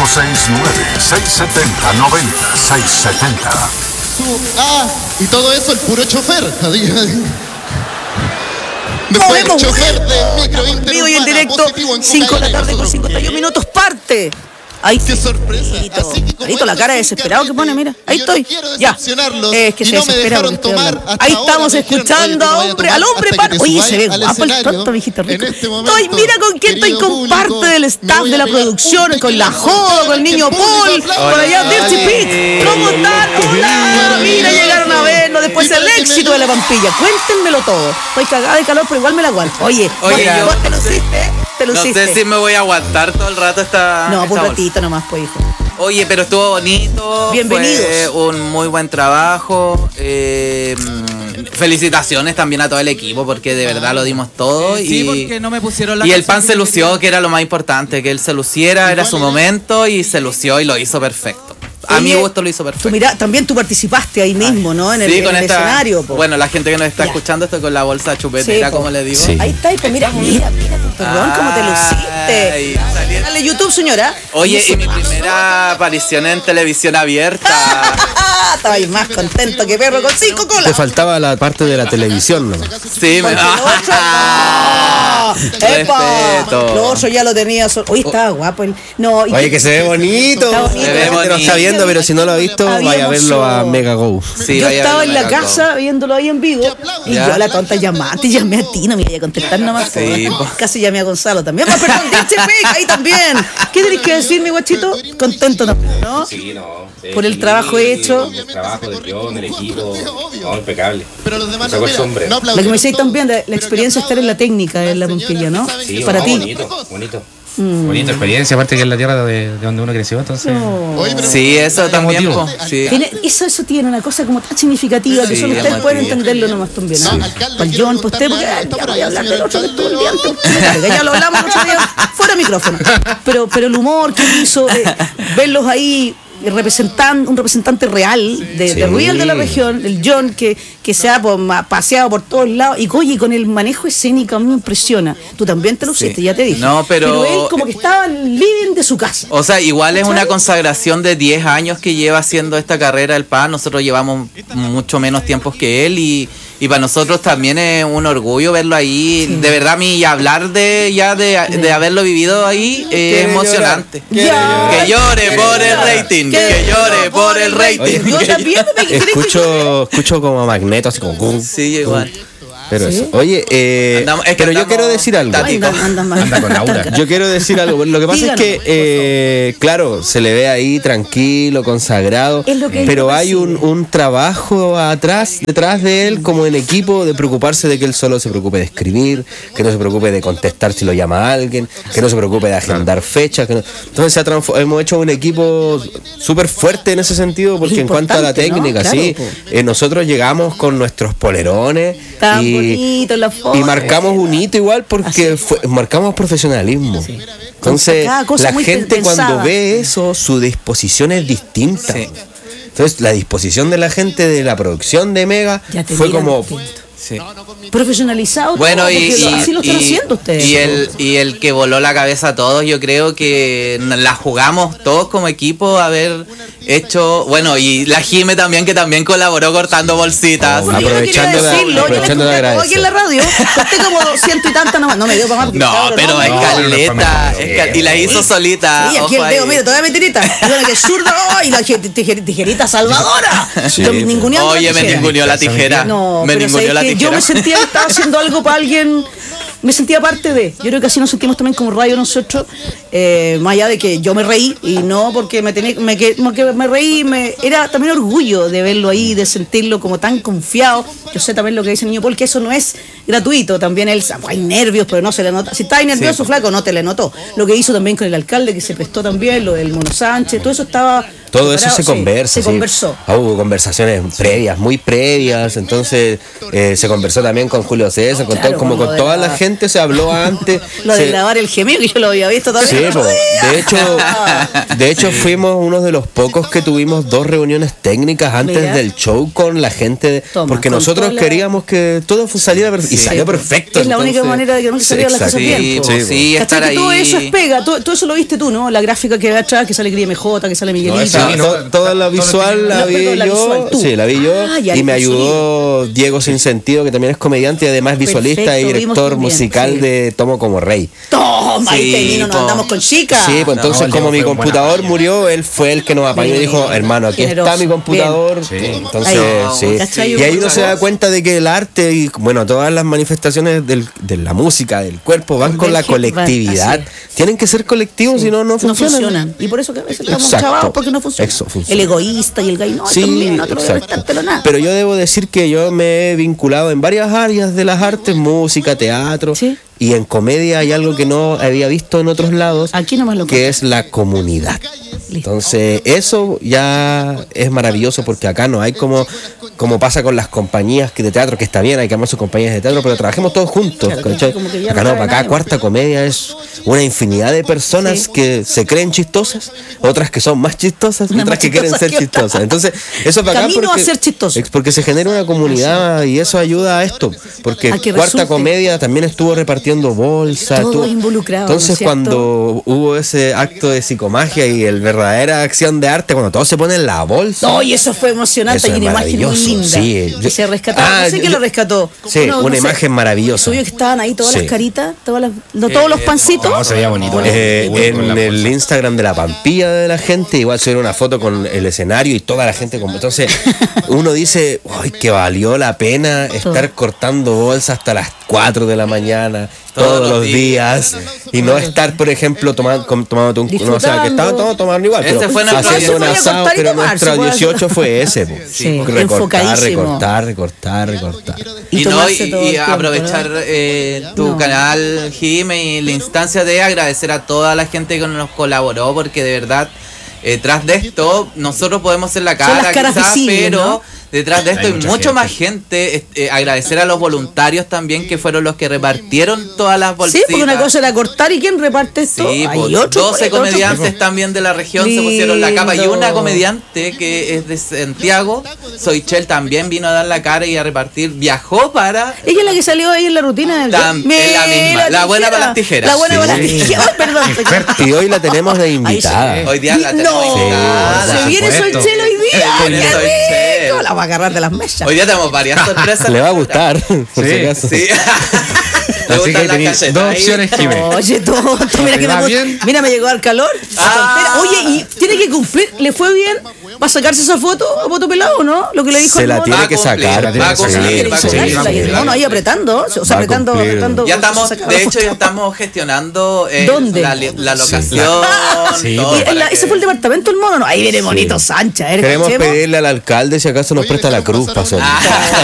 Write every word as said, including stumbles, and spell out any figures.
cinco seis nueve, seis siete cero, nueve seis siete cero. Ah, y todo eso el puro chofer. Después el chofer de micro vivo y en directo, cinco de la tarde con cincuenta y un minutos, parte. Ay, qué sorpresa. Clarito, la cara de desesperado que pone, mira. Ahí estoy. Ya. Es que se desespera porque estoy hablando. Ahí estamos escuchando a hombre, al hombre pan. Oye, se ve guapo el tonto, mijito rico. Estoy, mira con quién estoy, con parte del staff de la producción, con la Joda, con el niño Paul, por allá Dirty Pete. ¿Cómo están? Hola. Mira, llegaron a verlo después del éxito de la Pampilla. Cuéntenmelo todo. Estoy cagada de calor, pero igual me la aguanto. Oye, Oye, yo, ¿vos te lo hiciste? Te lo no hiciste. sé si me voy a aguantar todo el rato esta. No, esta por ratito nomás, pues, hijo. Oye, pero estuvo bonito. Bienvenidos. Fue un muy buen trabajo. Eh, felicitaciones también a todo el equipo porque de verdad lo dimos todo. Sí, y, porque no me pusieron la Y el canción pan se que lució, quería. que era lo más importante, que él se luciera, era su momento y se lució y lo hizo perfecto. A mi Oye, gusto lo hizo perfecto. Tú mira, también tú participaste ahí mismo, ¿no? En el, Sí, en con el esta, escenario. Po. bueno, la gente que nos está Ya. escuchando estoy con la bolsa chupetera, Sí, po. como le digo. Sí. Ahí está, y pues mira, mira, mira, tu perrón, cómo te luciste. Ay, salí- Dale YouTube, señora. Oye, y mi primera aparición en televisión abierta. Estaba ahí más contento que perro con cinco colas. Te faltaba la parte de la televisión, ¿no? Sí, me Porque lo otro, no. ¡Epa! Respeto. Lo otro ya lo tenía. sol- Oye, estaba guapo. el- No, y Oye, que- que se ve bonito. Está bonito. La Se ve gente no bonito. está viendo, pero si no lo ha visto, Había vaya a verlo a emoción. Mega Go. Sí, yo vaya a estaba verlo, en la Mega casa Go. viéndolo ahí en vivo y Ya. yo la tonta llamante, llamé a ti, no me iba a contestar nomás. Sí, po. po. Casi llamé a Gonzalo también. Pues, perdón, dice Pic, ahí también. ¿Qué tenés que decir, mi guachito? Contento, ¿no? Sí, no. sí, Por el sí, trabajo hecho. El trabajo del guión, del equipo. No, impecable. Pero los demás Me sacó no, el mira, sombrero. no Lo que me aplaudieron decís todos, también, de la experiencia de estar en la técnica, en la Pampilla, ¿no? Sí, Para no, ti. bonito, bonito. Bonita experiencia, aparte que es la tierra de, de donde uno creció, entonces. Oye, pero- Sí, eso también. emotivo. po, sí. Tiene- eso, eso tiene una cosa como tan significativa que Sí, solo ustedes emotiva. pueden entenderlo nomás también. ¿no? Sí. Alcalde, Para el quiero John, pues usted, porque preguntarle a- ya voy a hablar del otro que estuvo el día alcalde, antes. Que ya lo hablamos el otro día, fuera micrófono. Pero, pero el humor que él hizo, eh, verlos ahí, representan, un representante real de, Sí. de Real de la región, el John, que, que se ha po, ma- paseado por todos lados. Y oye, con el manejo escénico a mí me impresiona. Tú también te lo hiciste, ya te dije. No, pero- él como que estaba en el living de su casa. O sea, igual es ¿Cachai? una consagración de diez años que lleva haciendo esta carrera el pan. Nosotros llevamos mucho menos tiempo que él y, y para nosotros también es un orgullo verlo ahí. Sí. De verdad, a mí y hablar de ya de, de haberlo vivido ahí es emocionante. Ya. Que llore por el rating, que llore por el rating. Oye, Yo también me quedé Escucho, escucho como a Magneto, así como. gung, Sí, igual. Pero eso. Oye, eh, Andamos- es que pero yo andamos quiero decir algo. táticos. Anda, anda, mal. Anda con Laura. Yo quiero decir algo. Lo que pasa Díganos, es que, eh, claro, se le ve ahí tranquilo, consagrado, Es lo que él pero lo hay un, percibe. un trabajo atrás, detrás de él, como en equipo, de preocuparse de que él solo se preocupe de escribir, que no se preocupe de contestar si lo llama alguien, que no se preocupe de agendar fechas. Que no- Entonces se ha transfo- hemos hecho un equipo súper fuerte en ese sentido, porque en cuanto a la Importante, ¿no? técnica, Claro, sí, po. eh, nosotros llegamos con nuestros polerones Tan y, bonito la foto. y marcamos un hito igual porque fue- marcamos profesionalismo. Entonces, Cada cosa la muy gente pensada. cuando ve eso, su disposición es distinta. Sí. Entonces, la disposición de la gente de la producción de Mega Ya te fue miran como... distinto. Sí. Profesionalizado Bueno, todo, y, porque lo- y- así lo están y- haciendo ustedes. y el, y el que voló la cabeza a todos, yo creo que la jugamos todos como equipo a haber hecho, bueno, y la Jime también, que también colaboró cortando bolsitas. Oh, Porque yo no quería aprovechando de- decirlo, yo le aprovechando de conté todo agradecer. aquí en la radio, conté como doscientos y tantas nomás, no me dio para más. porque No, claro, pero no, es no. caleta, es cal- y la hizo solita. Sí, aquí el ojo dedo, ahí. mira, todavía mi tirita. Y bueno, que zurda, ¡ay! La tije- tijer- tijerita salvadora. Sí. Yo ninguneando la Oye, me tijera. ninguneó la tijera. No, me pero ninguneó ¿sabes la qué? tijera. Yo me sentía que estaba haciendo algo para alguien, me sentía parte de. Yo creo que así nos sentimos también como radio nosotros, eh, más allá de que yo me reí, y no porque me tenía, me, que, porque me reí, me, era también orgullo de verlo ahí, de sentirlo como tan confiado. Yo sé también lo que dice el niño Paul, que eso no es gratuito, también él, hay nervios, pero no se le nota. Si está ahí nervioso, Sí. flaco, no te le notó. Lo que hizo también con el alcalde, que se prestó también, lo del Mono Sánchez, todo eso estaba todo eso se conversa. Se sí. conversó. Ah, hubo conversaciones previas, muy previas, entonces eh, se conversó también con Julio César, con, Claro, todo, como con lo con de toda la- la gente se habló antes. Lo de se- grabar el gemido, que yo lo había visto también. Sí, po. de hecho, de hecho fuimos uno de los pocos que tuvimos dos reuniones técnicas antes Mira. del show con la gente, de- Toma, porque con nosotros toda la- queríamos que todo fu- saliera perfecto y Sí, salió po. perfecto. Es la única entonces- manera de que no se salieran las exacto. cosas bien. Sí, po. pues, Sí, sí, ¿Cachai estar que todo ahí. eso es pega? Todo, todo eso lo viste tú, ¿no? La gráfica que hay atrás, que sale Cría M J, que sale Miguelito. No, esa- Sí, to- no, toda la todo lo visual que- la No, vi perdón, la yo, visual, tú. sí, la vi yo Ah, ya, y me con ayudó Diego Sin Sentido, que también es comediante y además visualista Perfecto, y vimos director también, musical sí. de Tomo como Rey. Toma, Sí, ahí te vino, nos po. andamos con chicas. Sí, pues No, entonces el como Diego mi fue buena computador paña. murió, él fue el que nos apañó y dijo, hermano, aquí Generoso. está mi computador. Bien. Entonces, Ahí. sí. ¿Cachai? Y ahí uno Una se da cosa. cuenta de que el arte y, bueno, todas las manifestaciones del- de la música, del cuerpo, van con la Convergen, van, colectividad. así Tienen que ser colectivos, si no, no No funcionan. funcionan. Y por eso que a veces estamos Exacto. chavados porque no funciona. Eso funciona. El egoísta y el gay, no, esto es mío, no te lo voy a exacto. restártelo nada. Pero yo debo decir que yo me he vinculado en varias áreas de las artes, música, teatro, Sí. y en comedia hay algo que no había visto en otros lados, Aquí nomás lo que es la comunidad. Listo. Entonces, eso ya es maravilloso porque acá no hay como, como pasa con las compañías que de teatro, que está bien, hay que amar sus compañías de teatro, pero trabajemos todos juntos. Claro, ¿cachai? como que ya Acá no no, cabe acá nadie. Cuarta Comedia es una infinidad de personas Sí. que se creen chistosas, otras que son más chistosas, Unas otras más que quieren chistosas ser que otras. chistosas. Entonces, eso es bacán Camino a porque, ser chistoso. es porque se genera una comunidad y eso ayuda a esto. Porque A que Cuarta resulte. Comedia también estuvo repartiendo bolsas. Todo estuvo- involucrado, ¿no es Entonces, cierto? cuando hubo ese acto de psicomagia y el verdadera acción de arte, cuando todos se ponen la bolsa. No, y eso fue emocionante. Eso Hay es una imagen muy maravilloso, linda. sí. Que se rescató. Ah, no sé quién yo- lo rescató. Sí, Uno, una no sé, imagen maravillosa. Suyo que estaban ahí todas Sí. las caritas, todas las, lo- todos los pancitos. No, se veía bonito. Eh, Con en la el bolsa. Instagram de la Pampilla de la gente, igual subieron una foto con el escenario y toda la gente. Como, entonces, uno dice, ay, que valió la pena estar cortando bolsas hasta las cuatro de la mañana, todos, Todos los los días, días. y no estar, por ejemplo, tomando, com- tomándote un. No, o sea, que estaban todos tomando igual, Ese pero fue nuestro haciendo un día. asado, Cortar y pero tomar, nuestro se puede hacer. dieciocho fue ese. po. Sí, recortar, enfocadísimo. recortar, recortar, recortar. Y Y, no, tomarse y, todo el y tiempo, aprovechar ¿no? eh, tu No. canal, Jime, y la instancia de agradecer a toda la gente que nos colaboró, porque de verdad, eh, tras de esto, nosotros podemos ser la cara, las caras quizás, visibles, pero ¿no? detrás de esto Hay hay, mucha mucho gente. más gente. eh, eh, agradecer a los voluntarios también, que fueron los que repartieron todas las Sí, bolsitas. porque una cosa era cortar y quién reparte esto. Sí, Hay pues, otro, doce otro. comediantes también de la región se pusieron la capa y Lindo. una comediante que es de Santiago, Soichel, también vino a dar la cara y a repartir, viajó para... Ella es la que salió ahí en la rutina del Tam- es la misma, la buena para las tijeras. La buena para las Sí. tijeras. Ay, perdón. Y hoy la tenemos de invitada. sí. Hoy día la tenemos No, invitada. se viene supuesto. Soichel hoy día. Viene ¡Qué Soichel. rico! La va a agarrar de las mesas. Hoy día tenemos varias sorpresas. Le va a gustar, por Sí, si acaso. Sí. Le Así gustan que las tenéis galletas. dos Ahí- opciones, Jimé. Oye, tonto, mira ¿Te que me va pus- bien? Mira, me llegó al calor. Ah. Oye, y tiene que cumplir. ¿Le fue bien para sacarse esa foto a poto pelado, no? Lo que le dijo Se el la mono. tiene Va a que cumplir, sacar. va a tiene que cumplir, sacar. va a Sí, cumplir. sí, sí, el mono ahí apretando, o sea, Va a apretando, cumplir. apretando. Ya estamos, sacar la de hecho, foto. ya estamos gestionando eh, ¿Dónde? la, li- la locación. Sí, todo pues. Y en para la- que- ¿Ese fue el departamento del mono? No, ahí viene Monito Sánchez. A ver, Queremos cachemos. pedirle al alcalde si acaso nos presta la cruz para hacerlo. Ah.